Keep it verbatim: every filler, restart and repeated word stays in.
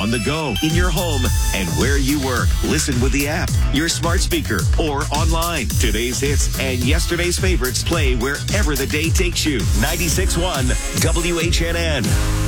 on the go, in your home, and where you work. Listen with the app, your smart speaker, or online. Today's hits and yesterday's favorites play wherever the day takes you. ninety-six point one W H N N.